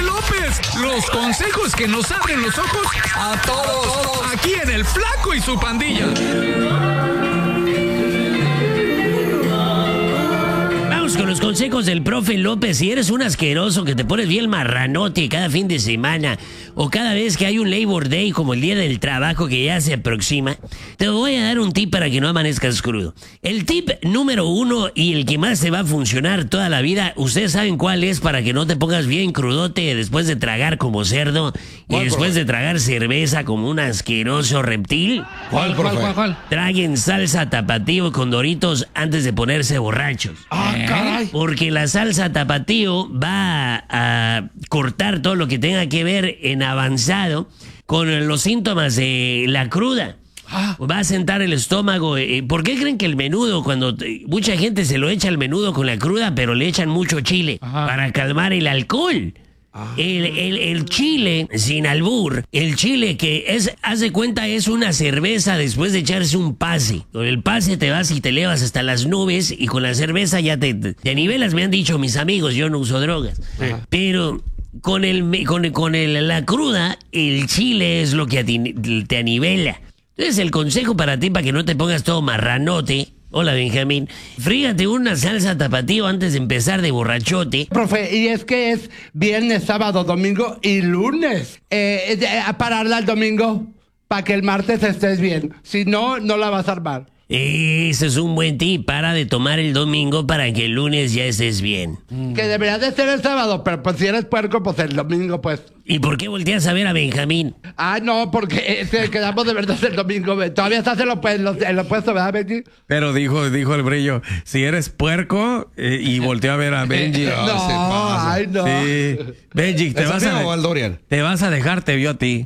López. Los consejos que nos abren los ojos a todos. Aquí en El Flaco y su Pandilla. Con los consejos del profe López. Si eres un asqueroso que te pones bien marranote cada fin de semana o cada vez que hay un Labor Day como el día del trabajo que ya se aproxima, te voy a dar un tip para que no amanezcas crudo. El tip número 1 y el que más te va a funcionar toda la vida, ustedes saben cuál es para que no te pongas bien crudote después de tragar como cerdo y después de tragar cerveza como un asqueroso reptil. ¿Cuál? Traguen salsa tapatío con Doritos antes de ponerse borrachos. Porque la salsa tapatío va a cortar todo lo que tenga que ver en avanzado con los síntomas de la cruda. Va a sentar el estómago. ¿Por qué creen que el menudo, cuando mucha gente se lo echa al menudo con la cruda, pero le echan mucho chile para calmar el alcohol? El chile, sin albur, el chile que es, haz de cuenta, es una cerveza después de echarse un pase. Con el pase te vas y te elevas hasta las nubes y con la cerveza ya te nivelas, me han dicho mis amigos, yo no uso drogas. Pero con la cruda, el chile es lo que te anivela. Entonces el consejo para ti, para que no te pongas todo marranote. Hola, Benjamín. Frígate una salsa tapatío antes de empezar de borrachote. Profe, y es que es viernes, sábado, domingo y lunes. A pararla el domingo para que el martes estés bien. Si no, no la vas a armar. Ese es un buen tip. Para de tomar el domingo para que el lunes ya estés bien. Que debería de ser el sábado, pero pues si eres puerco, pues el domingo, pues. ¿Y por qué volteas a ver a Benjamín? No, porque quedamos de verdad el domingo. Todavía estás en lo opuesto, ¿verdad, Benji? Pero dijo el Brillo, si eres puerco, y volteó a ver a Benji. No. Sí. Benji, te vas a dejar, te vio a ti.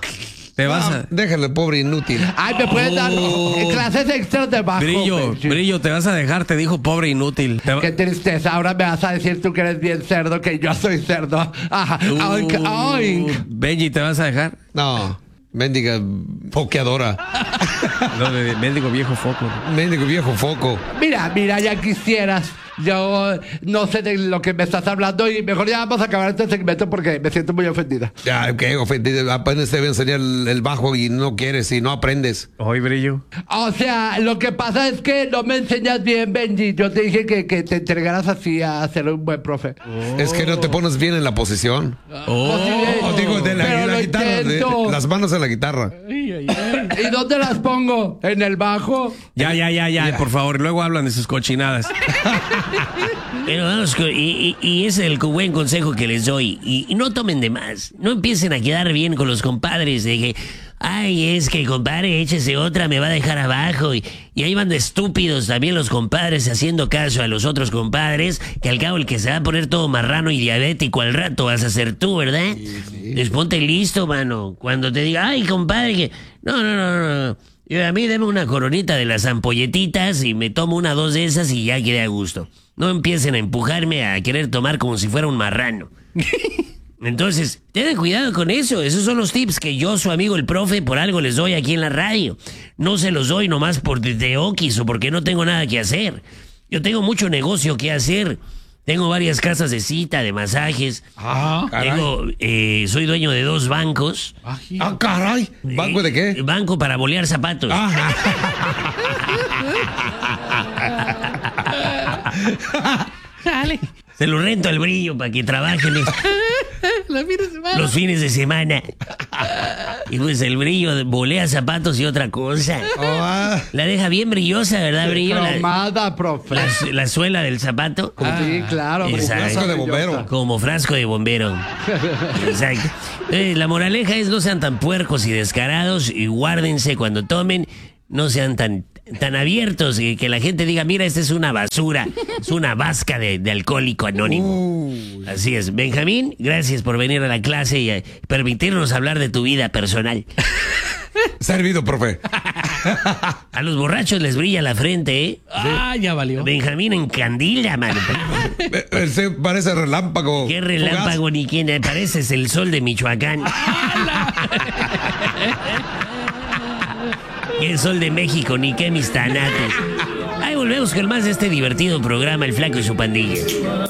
Déjale, pobre inútil. Me puedes dar clases extras de bajo. Brillo, te vas a dejar, te dijo pobre inútil. Qué tristeza, ahora me vas a decir tú que eres bien cerdo, que yo soy cerdo. Oink, oink. Benji, ¿te vas a dejar? No, mendiga foqueadora. No, mendigo viejo foco. Mendigo viejo foco. Mira, ya quisieras. Yo no sé de lo que me estás hablando y mejor ya vamos a acabar este segmento porque me siento muy ofendida. Ya, ¿qué ofendida? Apenas te voy a enseñar el bajo y no quieres y no aprendes. Hoy, Brillo. O sea, lo que pasa es que no me enseñas bien, Benji. Yo te dije que te entregaras así a ser un buen profe. Es que no te pones bien en la posición. Digo, de la guitarra. Las manos en la guitarra. ¿Y dónde las pongo? ¿En el bajo? Ya, por favor. Luego hablan de sus cochinadas. Pero vamos, y ese es el buen consejo que les doy. Y no tomen de más. No empiecen a quedar bien con los compadres de que, es que compadre, échese otra, me va a dejar abajo. Y ahí van de estúpidos también los compadres haciendo caso a los otros compadres, que al cabo el que se va a poner todo marrano y diabético al rato vas a ser tú, ¿verdad? Sí. Pues ponte listo, mano. Cuando te diga, compadre, que... No. Y a mí deme una coronita de las ampolletitas y me tomo 2 de esas y ya quedé a gusto. No empiecen a empujarme a querer tomar como si fuera un marrano. Entonces, tengan cuidado con eso. Esos son los tips que yo, su amigo el profe, por algo les doy aquí en la radio. No se los doy nomás por de oquis o porque no tengo nada que hacer. Yo tengo mucho negocio que hacer. Tengo varias casas de cita, de masajes. Soy dueño de 2 bancos. Caray. ¿Banco de qué? Banco para bolear zapatos. Dale. Se lo rento al Brillo para que trabajen los fines de semana. Y pues el Brillo bolea zapatos y otra cosa. La deja bien brillosa, ¿verdad, Brillo? Cromada, profe. La suela del zapato. Sí, claro. Como frasco de bombero. Como frasco de bombero. Exacto. La moraleja es: no sean tan puercos y descarados y guárdense cuando tomen. No sean tan abiertos y que la gente diga, mira, esta es una basura, es una vasca de alcohólico anónimo. Así es. Benjamín, gracias por venir a la clase y permitirnos hablar de tu vida personal. Servido, profe. A los borrachos les brilla la frente, ¿eh? Ya valió. Benjamín encandila, mano. Se parece relámpago. ¿Qué relámpago fugaz? Ni quién? Pareces el sol de Michoacán. ¿Qué sol de México? Ni qué mis tanates. Ahí volvemos con más de este divertido programa, El Flaco y su Pandilla.